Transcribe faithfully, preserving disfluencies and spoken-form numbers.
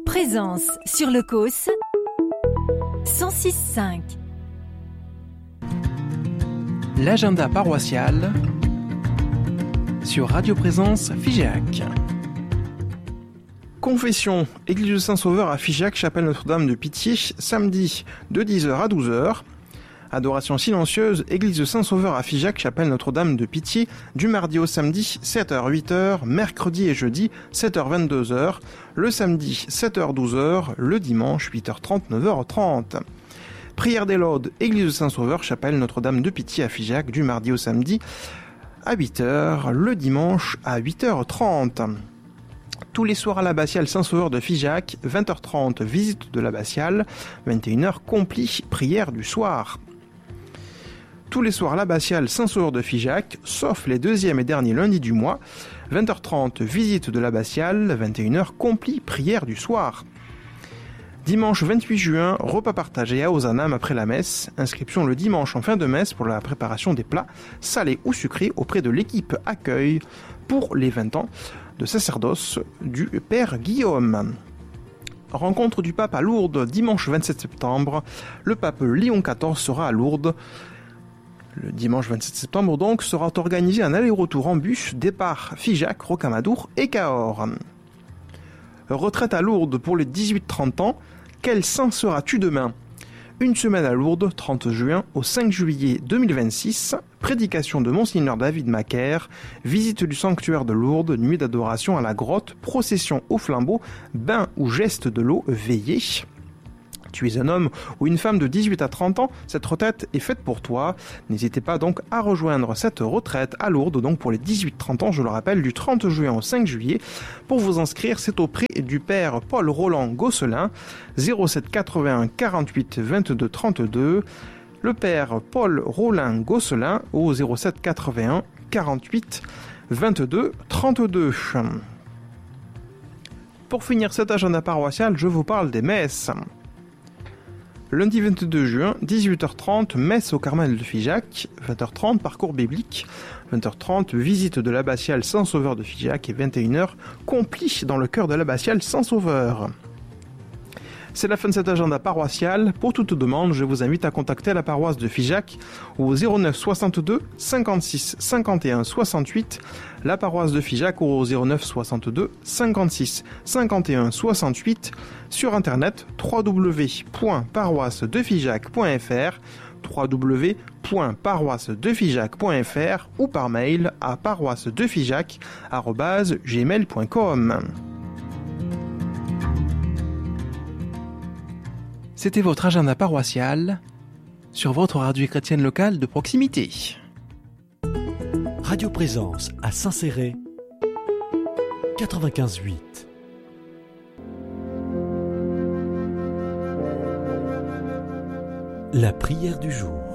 Présence sur le Causse cent six virgule cinq. L'agenda paroissial sur Radio Présence Figeac. Confession, Église de Saint-Sauveur à Figeac, chapelle Notre-Dame de Pitié, samedi de dix heures à douze heures. Adoration silencieuse, Église de Saint-Sauveur à Figeac, chapelle Notre-Dame de Pitié, du mardi au samedi, sept heures huit heures, mercredi et jeudi, sept heures vingt-deux heures, le samedi, sept heures douze heures, le dimanche, huit heures trente, neuf heures trente. Prière des Laudes, Église de Saint-Sauveur, chapelle Notre-Dame de Pitié à Figeac, du mardi au samedi, à huit heures, le dimanche à huit heures trente. Tous les soirs à l'abbatiale Saint-Sauveur de Figeac, vingt heures trente, visite de l'abbatiale, vingt et une heures, compli, prière du soir. Tous les soirs à l'abbatiale Saint-Sauveur de Figeac, sauf les deuxième et derniers lundis du mois, vingt heures trente, visite de l'abbatiale, vingt et une heures, compli, prière du soir. Dimanche vingt-huit juin, repas partagé à Ozanam après la messe, inscription le dimanche en fin de messe pour la préparation des plats, salés ou sucrés auprès de l'équipe accueil pour les vingt ans de sacerdoce du Père Guillaume. Rencontre du pape à Lourdes, dimanche vingt-sept septembre, le pape Léon quatorze sera à Lourdes. Le dimanche vingt-sept septembre donc sera organisé un aller-retour en bus, départ Figeac, Rocamadour et Cahors. Retraite à Lourdes pour les dix-huit trente ans, quel saint seras-tu demain ? Une semaine à Lourdes, trente juin au cinq juillet deux mille vingt-six, prédication de Monseigneur David Macaire, visite du sanctuaire de Lourdes, nuit d'adoration à la grotte, procession au flambeau, bain ou geste de l'eau, veillée. Tu es un homme ou une femme de dix-huit à trente ans, cette retraite est faite pour toi. N'hésitez pas donc à rejoindre cette retraite à Lourdes, donc pour les dix-huit trente ans, je le rappelle, du trente juin au cinq juillet. Pour vous inscrire, c'est auprès du Père Paul Roland Gosselin, zéro sept quatre-vingt-un quarante-huit vingt-deux trente-deux. Le Père Paul Roland Gosselin au zéro sept quatre-vingt-un quarante-huit vingt-deux trente-deux. Pour finir cet agenda paroissial, je vous parle des messes. Lundi vingt-deux juin, dix-huit heures trente, messe au Carmel de Figeac, vingt heures trente, parcours biblique, vingt heures trente, visite de l'abbatiale Saint-Sauveur de Figeac et vingt et une heures, compli dans le cœur de l'abbatiale Saint-Sauveur. C'est la fin de cet agenda paroissial. Pour toute demande, je vous invite à contacter la paroisse de Figeac au zéro neuf soixante-deux cinquante-six cinquante et un soixante-huit, la paroisse de Figeac au zéro neuf soixante-deux cinquante-six cinquante et un soixante-huit, sur internet w w w point paroisse de figeac point f r, w w w point paroisse de figeac point f r ou par mail à paroissedefigeac arobase gmail point com. C'était votre agenda paroissial sur votre radio chrétienne locale de proximité. Radio Présence à Saint-Céré, quatre-vingt-quinze virgule huit. La prière du jour.